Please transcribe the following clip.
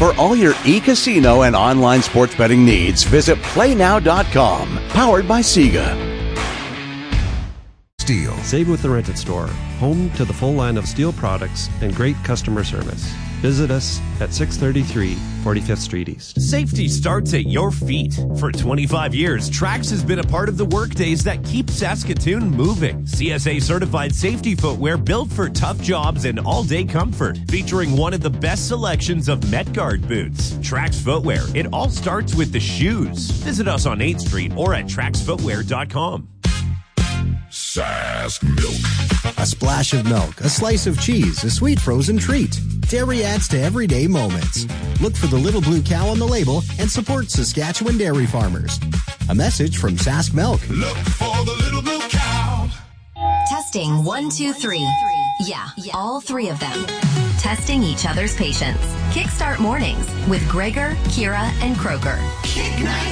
For all your e-casino and online sports betting needs, visit PlayNow.com. Powered by Sega. Steel. Save with the Rented Store, home to the full line of Steel products and great customer service. Visit us at 633 45th Street East. Safety starts at your feet. For 25 years, Trax has been a part of the workdays that keep Saskatoon moving. CSA certified safety footwear built for tough jobs and all-day comfort, featuring one of the best selections of Metguard boots. Trax Footwear, it all starts with the shoes. Visit us on 8th Street or at traxfootwear.com. Sask Milk. A splash of milk, a slice of cheese, a sweet frozen treat. Dairy adds to everyday moments. Look for the little blue cow on the label and support Saskatchewan dairy farmers. A message from Sask Milk. Look for the little blue cow. Testing 1, 2, 3. Yeah, all three of them. Testing each other's patience. Kickstart mornings with Gregor, Kira, and Croker. Kick